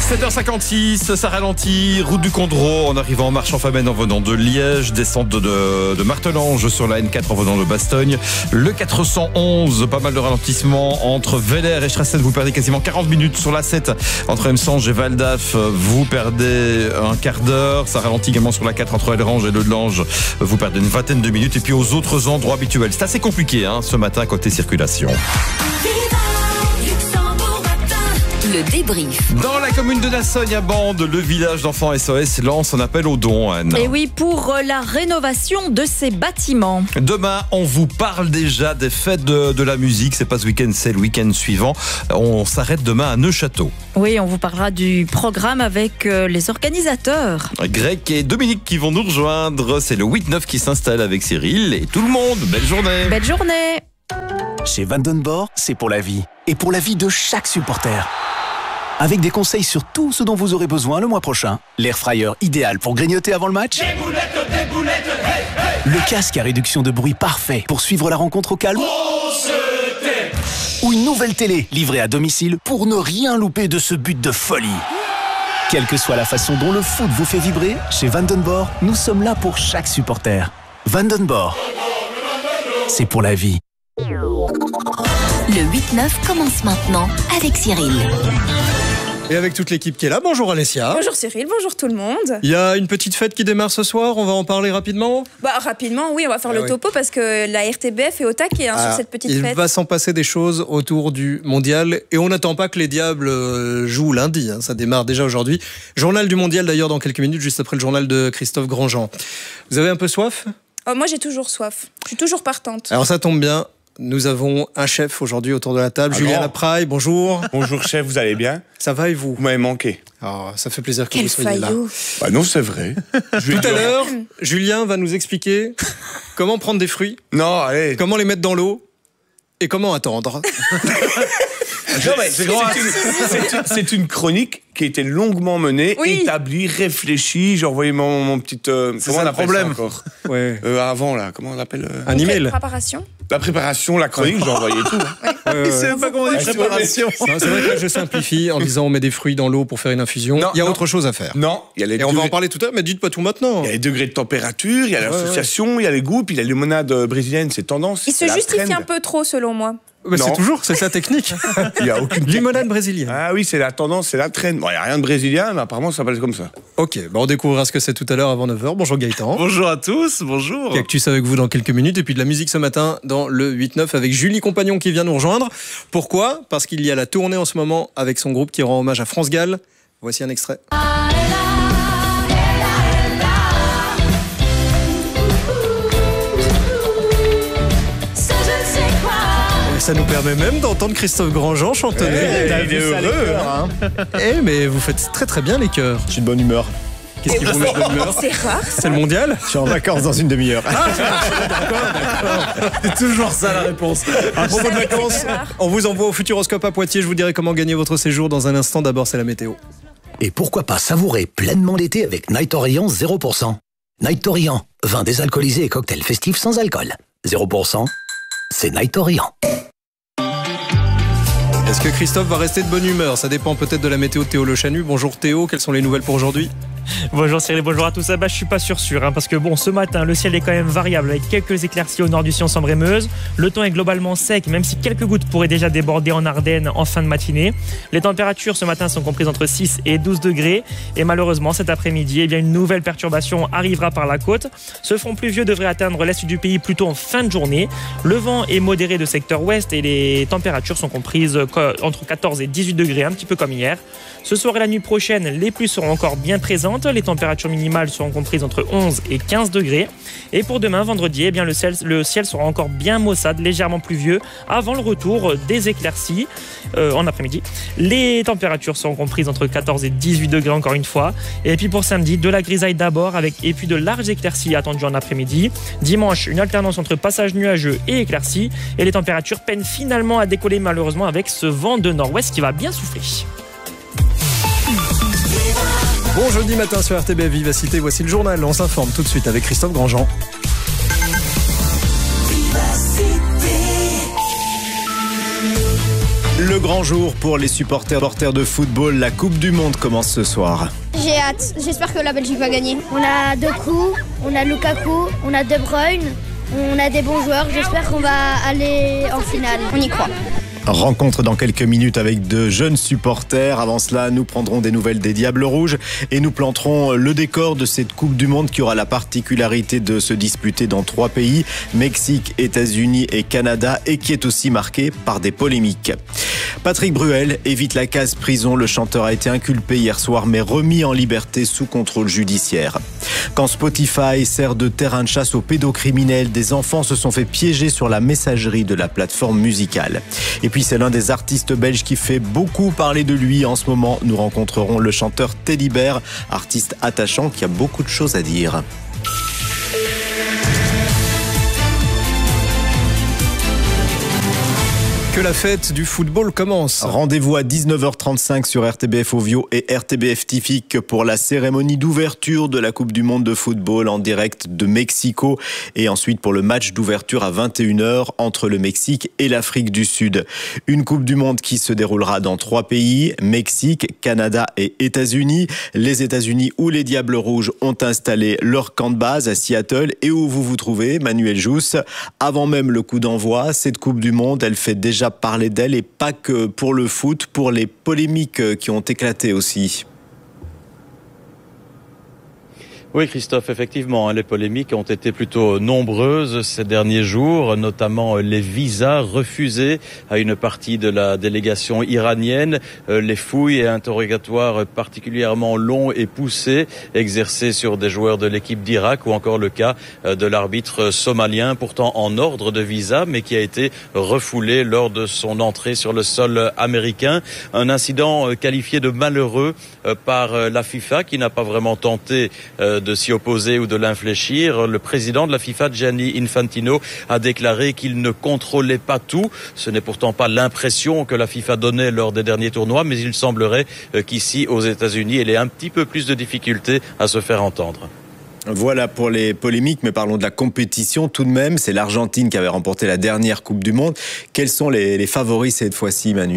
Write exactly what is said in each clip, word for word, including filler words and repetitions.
sept heures cinquante-six, ça ralentit, route du Condro en arrivant en Marchand-Famenne en venant de Liège, descente de, de, de Martelange sur la N quatre en venant de Bastogne, le quatre cent onze, pas mal de ralentissement entre Vélère et Strassen, vous perdez quasiment quarante minutes sur la sept, entre Emsange et Valdaf, vous perdez un quart d'heure, ça ralentit également sur la quatre entre Elrange et Leudelange, vous perdez une vingtaine de minutes, et puis aux autres endroits habituels. C'est assez compliqué hein, ce matin côté circulation. Le débrief. Dans la commune de Nassogne à Bande, le village d'enfants S O S lance un appel aux dons, Anne. Et oui, pour la rénovation de ses bâtiments. Demain, on vous parle déjà des fêtes de, de la musique. C'est pas ce week-end, c'est le week-end suivant. On s'arrête demain à Neufchâteau. Oui, on vous parlera du programme avec les organisateurs. Greg et Dominique qui vont nous rejoindre. C'est le huit neuf qui s'installe avec Cyril et tout le monde. Belle journée. Belle journée. Chez Vandenborg, c'est pour la vie. Et pour la vie de chaque supporter. Avec des conseils sur tout ce dont vous aurez besoin le mois prochain. L'air fryer idéal pour grignoter avant le match. Des boulettes, des boulettes, hey, hey. Le casque à réduction de bruit parfait pour suivre la rencontre au calme. On se tait. Ou une nouvelle télé livrée à domicile pour ne rien louper de ce but de folie. Quelle que soit la façon dont le foot vous fait vibrer, chez Vandenborg, nous sommes là pour chaque supporter. Vandenborg, c'est pour la vie. Le huit neuf commence maintenant avec Cyril. Et avec toute l'équipe qui est là. Bonjour Alessia. Bonjour Cyril, bonjour tout le monde. Il y a une petite fête qui démarre ce soir, on va en parler rapidement. Bah rapidement, oui, on va faire ah le oui. topo parce que la R T B F est au taquet hein, ah, sur cette petite il fête. Il va s'en passer des choses autour du mondial et on n'attend pas que les Diables jouent lundi, hein, ça démarre déjà aujourd'hui. Journal du mondial d'ailleurs dans quelques minutes, juste après le journal de Christophe Grandjean. Vous avez un peu soif ? Oh, moi j'ai toujours soif, je suis toujours partante. Alors ça tombe bien. Nous avons un chef aujourd'hui autour de la table, ah Julien Lapraille, bonjour. Bonjour chef, vous allez bien ? Ça va et vous ? Vous m'avez manqué. Oh, ça fait plaisir que Quel vous soyez faillot. là. Bah non, c'est vrai. Tout à l'heure, Julien va nous expliquer comment prendre des fruits, non, allez. comment les mettre dans l'eau et comment attendre. Non, mais c'est, c'est, une, c'est une chronique qui a été longuement menée, oui. établie, réfléchie. J'ai envoyé mon, mon petit... Euh, c'est comment ça on le appelle problème. ça encore ouais. euh, Avant, là, comment on l'appelle euh... Un email. Préparation. La préparation, la chronique, j'ai envoyé tout. Ouais. Ouais, ouais. C'est pas comment on dit préparation. Non, c'est vrai que là, je simplifie en disant on met des fruits dans l'eau pour faire une infusion. Non, il y a non. autre chose à faire. Non, il y a les Et degrés... on va en parler tout à l'heure, mais dites pas tout maintenant. Il y a les degrés de température, il y a l'association, ouais, ouais. il y a les goûts, puis la limonade brésilienne, c'est tendance. Il se justifie un peu trop selon moi. Bah, c'est toujours, c'est sa technique. Il y a aucune limonade brésilienne. Ah oui, c'est la tendance, c'est la trend. Bon, il n'y a rien de brésilien, mais apparemment ça s'appelle comme ça. Ok, bah on découvrira ce que c'est tout à l'heure avant neuf heures. Bonjour Gaëtan. Bonjour à tous, bonjour. Cactus avec vous dans quelques minutes et puis de la musique ce matin dans le huit neuf avec Julie Compagnon qui vient nous rejoindre. Pourquoi ? Parce qu'il y a la tournée en ce moment avec son groupe qui rend hommage à France Gall. Voici un extrait. Ça nous permet même d'entendre Christophe Grandjean chantonner. Hey, il est heureux. Hein. Eh, mais vous faites très très bien les chœurs. Je suis de bonne humeur. Qu'est-ce qui vous met de bonne humeur ? C'est rare. C'est le mondial ? Je suis en vacances dans une demi-heure. Ah, d'accord, d'accord. C'est toujours ça la réponse. À propos de vacances, on vous envoie au Futuroscope à Poitiers. Je vous dirai comment gagner votre séjour dans un instant. D'abord, c'est la météo. Et pourquoi pas savourer pleinement l'été avec Night Orient zéro pour cent. Night Orient, vin désalcoolisé et cocktail festif sans alcool. zéro pour cent, c'est Night Orient. Est-ce que Christophe va rester de bonne humeur ? Ça dépend peut-être de la météo de Théo Le Chanu. Bonjour Théo, quelles sont les nouvelles pour aujourd'hui ? Bonjour Cyril, bonjour à tous. Ah bah, je suis pas sûr sûr hein, parce que bon, ce matin le ciel est quand même variable avec quelques éclaircies au nord du Sion, Sambre et Meuse. Le temps est globalement sec, même si quelques gouttes pourraient déjà déborder en Ardennes en fin de matinée. Les températures ce matin sont comprises entre six et douze degrés et malheureusement cet après-midi, eh bien, une nouvelle perturbation arrivera par la côte. Ce front pluvieux devrait atteindre l'est du pays plutôt en fin de journée. Le vent est modéré de secteur ouest et les températures sont comprises entre quatorze et dix-huit degrés, un petit peu comme hier. Ce soir et la nuit prochaine, les pluies seront encore bien présentes. Les températures minimales seront comprises entre onze et quinze degrés. Et pour demain, vendredi, eh bien, le, ciel, le ciel sera encore bien maussade, légèrement pluvieux, avant le retour des éclaircies euh, en après-midi. Les températures seront comprises entre quatorze et dix-huit degrés encore une fois. Et puis pour samedi, de la grisaille d'abord, avec, et puis de larges éclaircies attendues en après-midi. Dimanche, une alternance entre passage nuageux et éclaircies. Et les températures peinent finalement à décoller malheureusement avec ce vent de nord-ouest qui va bien souffler. Bon jeudi matin sur R T B F Vivacité, voici le journal. On s'informe tout de suite avec Christophe Grandjean. Le Le grand jour pour les supporters porteurs de football, la Coupe du Monde commence ce soir. J'ai hâte, j'espère que la Belgique va gagner. On a Doku, on a Lukaku, on a De Bruyne, on a des bons joueurs, j'espère qu'on va aller en finale. On y croit. Rencontre dans quelques minutes avec de jeunes supporters. Avant cela, nous prendrons des nouvelles des Diables Rouges et nous planterons le décor de cette Coupe du Monde qui aura la particularité de se disputer dans trois pays, Mexique, États-Unis et Canada, et qui est aussi marquée par des polémiques. Patrick Bruel évite la case prison. Le chanteur a été inculpé hier soir mais remis en liberté sous contrôle judiciaire. Quand Spotify sert de terrain de chasse aux pédocriminels, des enfants se sont fait piéger sur la messagerie de la plateforme musicale. Et puis c'est l'un des artistes belges qui fait beaucoup parler de lui en ce moment. Nous rencontrerons le chanteur Teddy Bear, artiste attachant qui a beaucoup de choses à dire. Que la fête du football commence. Rendez-vous à dix-neuf heures trente-cinq sur R T B F Ovio et R T B F Tifik pour la cérémonie d'ouverture de la Coupe du Monde de football en direct de Mexico et ensuite pour le match d'ouverture à vingt et une heures entre le Mexique et l'Afrique du Sud. Une Coupe du Monde qui se déroulera dans trois pays, Mexique, Canada et États-Unis. Les États-Unis où les Diables Rouges ont installé leur camp de base à Seattle et où vous vous trouvez, Manuel Jousse. Avant même le coup d'envoi, cette Coupe du Monde, elle fait déjà parler d'elle et pas que pour le foot, pour les polémiques qui ont éclaté aussi. Oui, Christophe, effectivement, les polémiques ont été plutôt nombreuses ces derniers jours, notamment les visas refusés à une partie de la délégation iranienne, les fouilles et interrogatoires particulièrement longs et poussés exercés sur des joueurs de l'équipe d'Irak ou encore le cas de l'arbitre somalien, pourtant en ordre de visa, mais qui a été refoulé lors de son entrée sur le sol américain. Un incident qualifié de malheureux par la FIFA qui n'a pas vraiment tenté de s'y opposer ou de l'infléchir. Le président de la FIFA, Gianni Infantino, a déclaré qu'il ne contrôlait pas tout. Ce n'est pourtant pas l'impression que la FIFA donnait lors des derniers tournois, mais il semblerait qu'ici, aux États-Unis, elle ait un petit peu plus de difficultés à se faire entendre. Voilà pour les polémiques, mais parlons de la compétition tout de même. C'est l'Argentine qui avait remporté la dernière Coupe du Monde. Quels sont les, les favoris cette fois-ci, Manu ?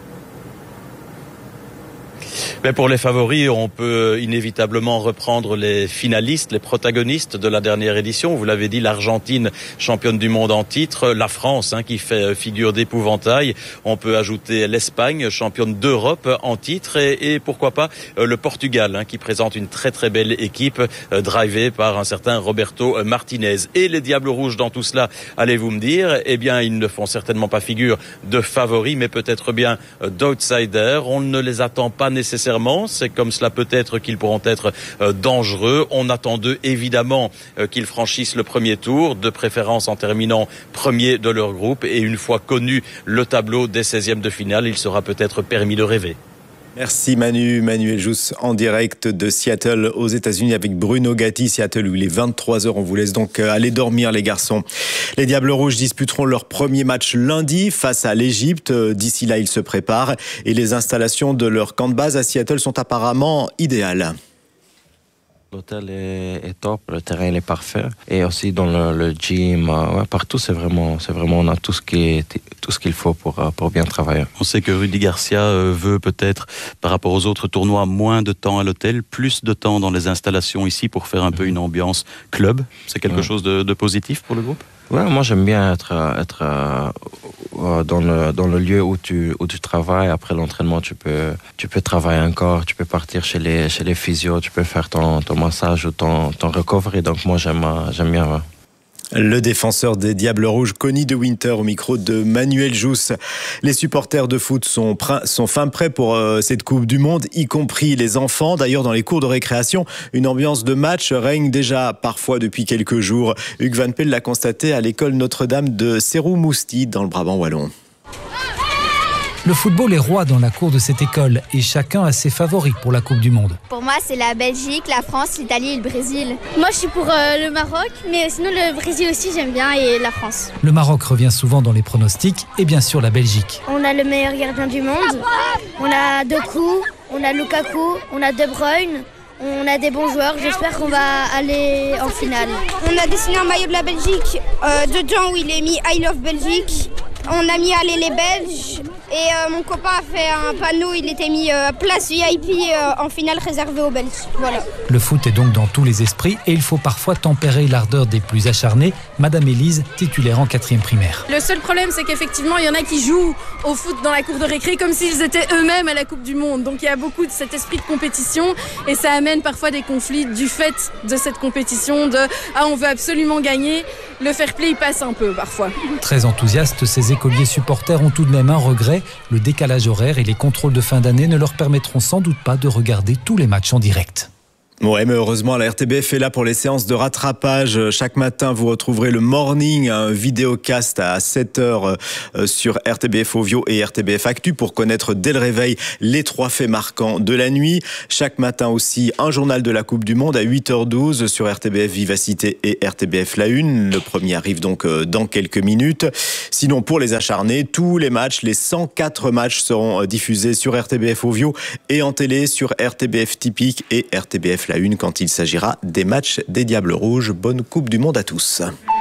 Mais pour les favoris, on peut inévitablement reprendre les finalistes, les protagonistes de la dernière édition. Vous l'avez dit, l'Argentine, championne du monde en titre, la France, hein, qui fait figure d'épouvantail. On peut ajouter l'Espagne, championne d'Europe en titre, et, et pourquoi pas le Portugal, hein, qui présente une très très belle équipe, euh, drivée par un certain Roberto Martinez. Et les Diables Rouges dans tout cela, allez-vous me dire, eh bien, ils ne font certainement pas figure de favoris, mais peut-être bien d'outsiders. On ne les attend pas nécessairement. C'est comme cela peut-être qu'ils pourront être euh, dangereux. On attend d'eux évidemment euh, qu'ils franchissent le premier tour, de préférence en terminant premier de leur groupe. Et une fois connu le tableau des seizièmes de finale, il sera peut-être permis de rêver. Merci Manu, Manuel Jousse en direct de Seattle aux États-Unis avec Bruno Gatti. Seattle où il est vingt-trois heures. On vous laisse donc aller dormir les garçons. Les Diables Rouges disputeront leur premier match lundi face à l'Égypte. D'ici là, ils se préparent et les installations de leur camp de base à Seattle sont apparemment idéales. L'hôtel est, est top, le terrain est parfait et aussi dans le, le gym, euh, ouais, partout c'est vraiment, c'est vraiment on a tout ce qui est, tout ce qu'il faut pour pour bien travailler. On sait que Rudy Garcia euh, veut peut-être par rapport aux autres tournois moins de temps à l'hôtel, plus de temps dans les installations ici pour faire un peu une ambiance club. C'est quelque ouais. chose de, de positif pour le groupe. Ouais, moi j'aime bien être être euh, dans le dans le lieu où tu où tu travailles. Après l'entraînement, tu peux tu peux travailler encore, tu peux partir chez les chez les physios, tu peux faire ton ton massage ou ton ton recovery. Donc moi j'aime j'aime bien. Ouais. Le défenseur des Diables Rouges, Connie de Winter, au micro de Manuel Jousse. Les supporters de foot sont, sont fin prêts pour euh, cette Coupe du Monde, y compris les enfants. D'ailleurs, dans les cours de récréation, une ambiance de match règne déjà parfois depuis quelques jours. Hugues Van Pell l'a constaté à l'école Notre-Dame de Serroux-Mousty, dans le Brabant wallon. Le football est roi dans la cour de cette école et chacun a ses favoris pour la Coupe du Monde. Pour moi, c'est la Belgique, la France, l'Italie et le Brésil. Moi, je suis pour euh, le Maroc, mais sinon le Brésil aussi, j'aime bien, et la France. Le Maroc revient souvent dans les pronostics et bien sûr la Belgique. On a le meilleur gardien du monde, on a Doku, on a Lukaku, on a De Bruyne. On a des bons joueurs, j'espère qu'on va aller en finale. On a dessiné un maillot de la Belgique, euh, dedans où il est mis I Love Belgique. On a mis aller les Belges et euh, mon copain a fait un panneau, il était mis euh, place V I P euh, en finale réservée aux Belges. Voilà. Le foot est donc dans tous les esprits et il faut parfois tempérer l'ardeur des plus acharnés. Madame Élise, titulaire en quatrième primaire. Le seul problème, c'est qu'effectivement, il y en a qui jouent au foot dans la cour de récré comme s'ils étaient eux-mêmes à la Coupe du Monde. Donc il y a beaucoup de cet esprit de compétition et ça amène parfois des conflits du fait de cette compétition, de « ah, on veut absolument gagner ». Le fair play passe un peu parfois. Très enthousiastes, ces écoliers supporters ont tout de même un regret. Le décalage horaire et les contrôles de fin d'année ne leur permettront sans doute pas de regarder tous les matchs en direct. Ouais, mais heureusement, la R T B F est là pour les séances de rattrapage. Chaque matin, vous retrouverez le morning, un vidéocast à sept heures sur R T B F Ovio et R T B F Actu pour connaître dès le réveil les trois faits marquants de la nuit. Chaque matin aussi, un journal de la Coupe du Monde à huit heures douze sur R T B F Vivacité et R T B F La Une. Le premier arrive donc dans quelques minutes. Sinon, pour les acharnés, tous les matchs, les cent quatre matchs seront diffusés sur R T B F Ovio et en télé sur R T B F Typique et R T B F La Une quand il s'agira des matchs des Diables Rouges. Bonne Coupe du Monde à tous.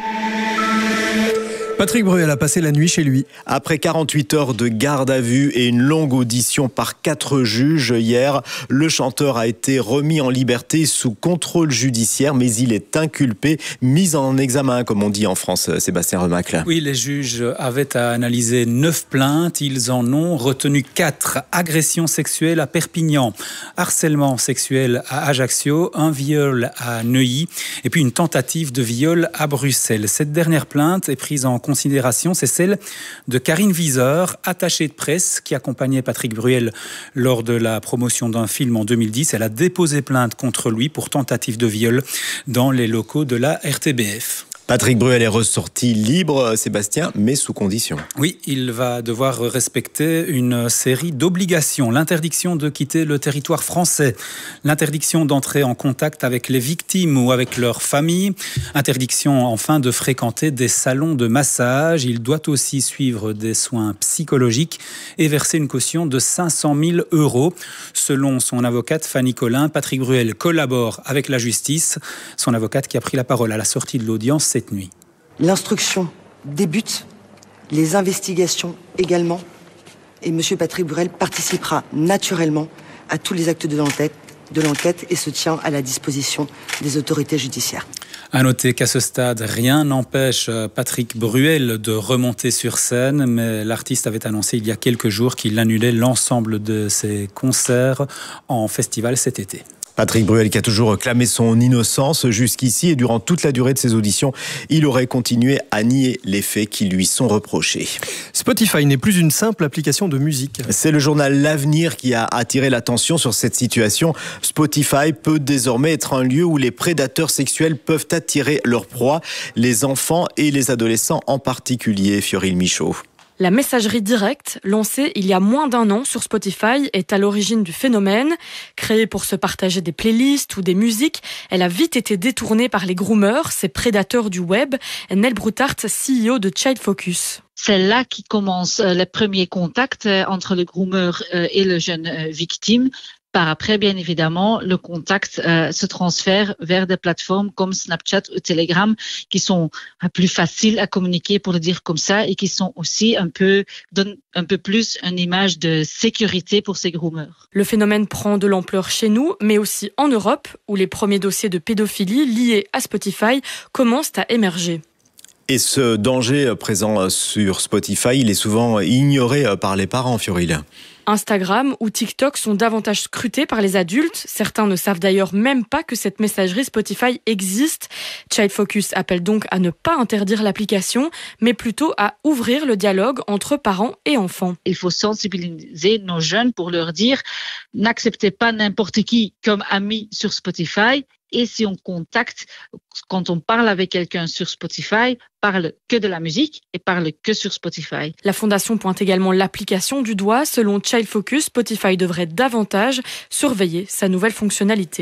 Patrick Bruel a passé la nuit chez lui. Après quarante-huit heures de garde à vue et une longue audition par quatre juges hier, le chanteur a été remis en liberté sous contrôle judiciaire, mais il est inculpé, mis en examen, comme on dit en France. Sébastien Remacle. Oui, les juges avaient à analyser neuf plaintes. Ils en ont retenu quatre. Agression sexuelle à Perpignan, harcèlement sexuel à Ajaccio, un viol à Neuilly et puis une tentative de viol à Bruxelles. Cette dernière plainte est prise en considération, c'est celle de Karine Viseur, attachée de presse qui accompagnait Patrick Bruel lors de la promotion d'un film en deux mille dix. Elle a déposé plainte contre lui pour tentative de viol dans les locaux de la R T B F. Patrick Bruel est ressorti libre, Sébastien, mais sous condition. Oui, il va devoir respecter une série d'obligations. L'interdiction de quitter le territoire français, l'interdiction d'entrer en contact avec les victimes ou avec leurs familles, interdiction enfin de fréquenter des salons de massage. Il doit aussi suivre des soins psychologiques et verser une caution de cinq cent mille euros. Selon son avocate Fanny Collin, Patrick Bruel collabore avec la justice. Son avocate qui a pris la parole à la sortie de l'audience cette nuit. L'instruction débute, les investigations également, et M. Patrick Bruel participera naturellement à tous les actes de l'enquête, de l'enquête et se tient à la disposition des autorités judiciaires. À noter qu'à ce stade, rien n'empêche Patrick Bruel de remonter sur scène, mais l'artiste avait annoncé il y a quelques jours qu'il annulait l'ensemble de ses concerts en festival cet été. Patrick Bruel qui a toujours clamé son innocence jusqu'ici et durant toute la durée de ses auditions, il aurait continué à nier les faits qui lui sont reprochés. Spotify n'est plus une simple application de musique. C'est le journal L'Avenir qui a attiré l'attention sur cette situation. Spotify peut désormais être un lieu où les prédateurs sexuels peuvent attirer leurs proies, les enfants et les adolescents en particulier. Fioril Michaud. La messagerie directe, lancée il y a moins d'un an sur Spotify, est à l'origine du phénomène. Créée pour se partager des playlists ou des musiques, elle a vite été détournée par les groomers, ces prédateurs du web. Nell Broutart, C E O de Child Focus. C'est là qui commence les premiers contacts entre le groomer et le jeune victime. Par après, bien évidemment, le contact euh, se transfère vers des plateformes comme Snapchat ou Telegram qui sont euh, plus faciles à communiquer, pour le dire comme ça, et qui sont aussi un peu, donnent un peu plus une image de sécurité pour ces groomers. Le phénomène prend de l'ampleur chez nous, mais aussi en Europe, où les premiers dossiers de pédophilie liés à Spotify commencent à émerger. Et ce danger présent sur Spotify, il est souvent ignoré par les parents, Fioril. Instagram ou TikTok sont davantage scrutés par les adultes. Certains ne savent d'ailleurs même pas que cette messagerie Spotify existe. Child Focus appelle donc à ne pas interdire l'application, mais plutôt à ouvrir le dialogue entre parents et enfants. Il faut sensibiliser nos jeunes pour leur dire « n'acceptez pas n'importe qui comme ami sur Spotify ». Et si on contacte, quand on parle avec quelqu'un sur Spotify, parle que de la musique et parle que sur Spotify. La Fondation pointe également l'application du doigt. Selon Child Focus, Spotify devrait davantage surveiller sa nouvelle fonctionnalité.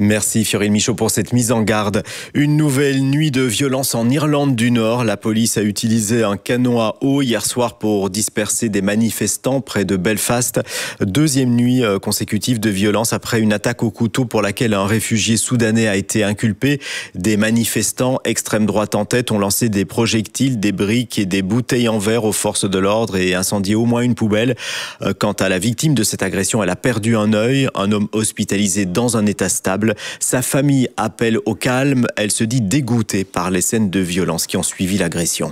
Merci Fiorine Michaud pour cette mise en garde. Une nouvelle nuit de violence en Irlande du Nord. La police a utilisé un canon à eau hier soir pour disperser des manifestants près de Belfast. Deuxième nuit consécutive de violence après une attaque au couteau pour laquelle un réfugié soudanais a été inculpé. Des manifestants extrême droite en tête ont lancé des projectiles, des briques et des bouteilles en verre aux forces de l'ordre et incendié au moins une poubelle. Quant à la victime de cette agression, elle a perdu un œil. Un homme hospitalisé dans un état stable. Sa famille appelle au calme. Elle se dit dégoûtée par les scènes de violence qui ont suivi l'agression.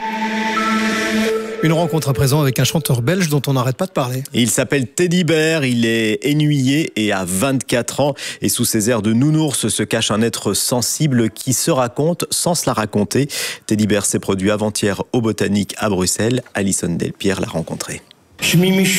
Une rencontre à présent avec un chanteur belge dont on n'arrête pas de parler. Il s'appelle Teddy Bear, il est ennuyé et a vingt-quatre ans. Et sous ses airs de nounours se cache un être sensible qui se raconte sans se la raconter. Teddy Bear s'est produit avant-hier au Botanique à Bruxelles. Alison Delpierre l'a rencontré. Je m'y